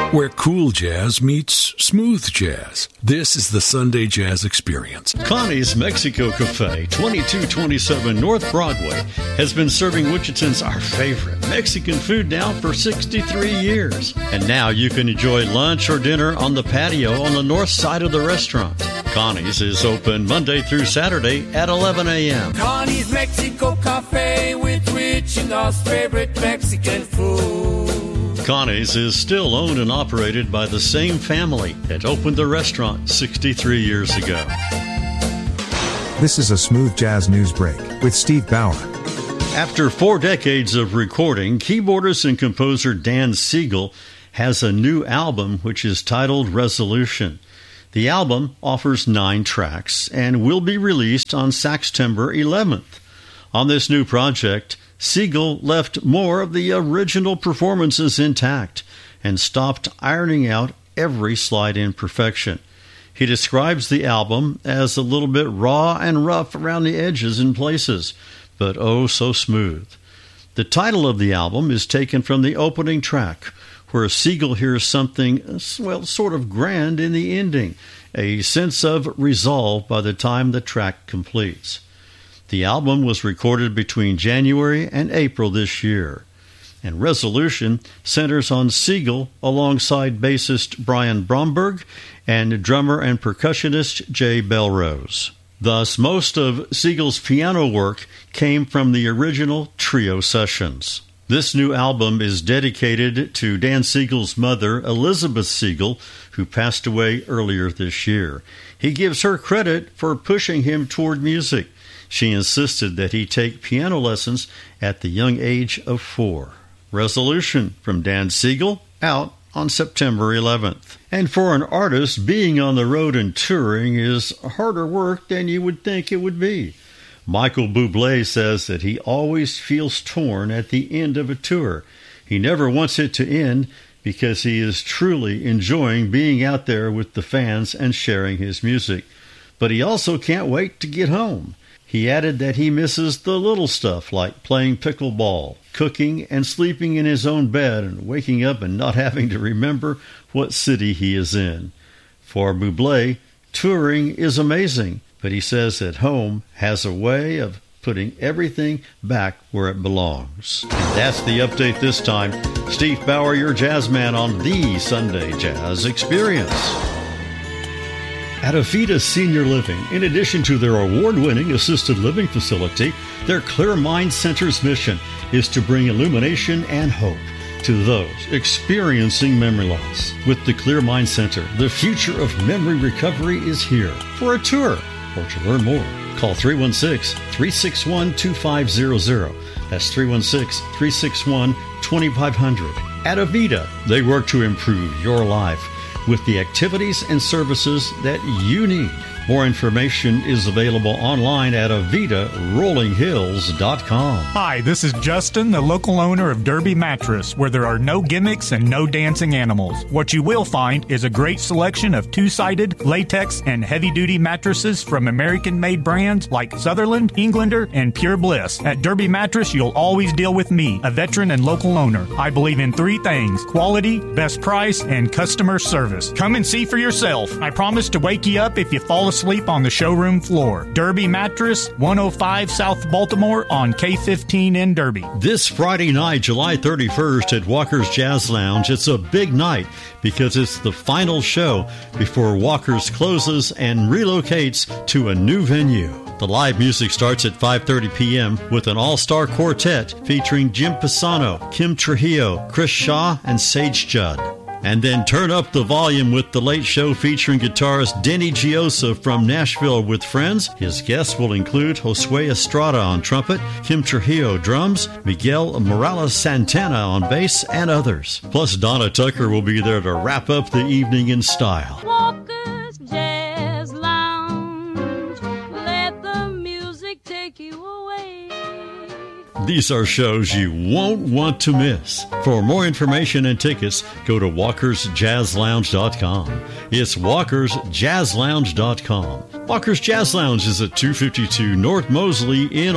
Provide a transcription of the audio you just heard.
where cool jazz meets smooth jazz. This is the Sunday Jazz Experience. Connie's Mexico Cafe, 2227 North Broadway, has been serving Wichitans our favorite Mexican food now for 63 years. And now you can enjoy lunch or dinner on the patio on the north side of the restaurant. Connie's is open Monday through Saturday at 11 a.m. Connie's Mexico Cafe with Wichita's favorite Mexican food. Connie's is still owned and operated by the same family that opened the restaurant 63 years ago. This is a Smooth Jazz News Break with Steve Bauer. After 4 decades of recording, keyboardist and composer Dan Siegel has a new album which is titled Resolution. The album offers 9 tracks and will be released on September 11th. On this new project, Siegel left more of the original performances intact and stopped ironing out every slight imperfection. He describes the album as a little bit raw and rough around the edges in places, but oh so smooth. The title of the album is taken from the opening track, where Siegel hears something, well, sort of grand in the ending, a sense of resolve by the time the track completes. The album was recorded between January and April this year, and Resolution centers on Siegel alongside bassist Brian Bromberg and drummer and percussionist Jay Belrose. Thus, most of Siegel's piano work came from the original trio sessions. This new album is dedicated to Dan Siegel's mother, Elizabeth Siegel, who passed away earlier this year. He gives her credit for pushing him toward music. She insisted that he take piano lessons at the young age of 4. Resolution from Dan Siegel, out on September 11th. And for an artist, being on the road and touring is harder work than you would think it would be. Michael Bublé says that he always feels torn at the end of a tour. He never wants it to end because he is truly enjoying being out there with the fans and sharing his music. But he also can't wait to get home. He added that he misses the little stuff like playing pickleball, cooking, and sleeping in his own bed and waking up and not having to remember what city he is in. For Bublé, touring is amazing, but he says that home has a way of putting everything back where it belongs. And that's the update this time. Steve Bauer, your jazz man on the Sunday Jazz Experience. At Avita Senior Living, in addition to their award-winning assisted living facility, their Clear Mind Center's mission is to bring illumination and hope to those experiencing memory loss. With the Clear Mind Center, the future of memory recovery is here. For a tour or to learn more, call 316-361-2500. That's 316-361-2500. At Avita, they work to improve your life with the activities and services that you need. More information is available online at AvitaRollingHills.com. Hi, this is Justin, the local owner of Derby Mattress, where there are no gimmicks and no dancing animals. What you will find is a great selection of two-sided, latex, and heavy-duty mattresses from American-made brands like Sutherland, Englander, and Pure Bliss. At Derby Mattress, you'll always deal with me, a veteran and local owner. I believe in 3 things: quality, best price, and customer service. Come and see for yourself. I promise to wake you up if you fall asleep on the showroom floor. Derby Mattress, 105 South Baltimore on K15 in Derby. This Friday night, July 31st at Walker's Jazz Lounge, it's a big night because it's the final show before Walker's closes and relocates to a new venue. The live music starts at 5:30 p.m. with an all-star quartet featuring Jim Pisano, Kim Trujillo, Chris Shaw, and Sage Judd. And then turn up the volume with the late show featuring guitarist Denny Giosa from Nashville with Friends. His guests will include Josue Estrada on trumpet, Kim Trujillo drums, Miguel Morales Santana on bass, and others. Plus, Donna Tucker will be there to wrap up the evening in style. Walker's Jazz Lounge, let the music take you away. These are shows you won't want to miss. For more information and tickets, go to WalkersJazzLounge.com. It's WalkersJazzLounge.com. Walker's Jazz Lounge is at 252 North Mosley in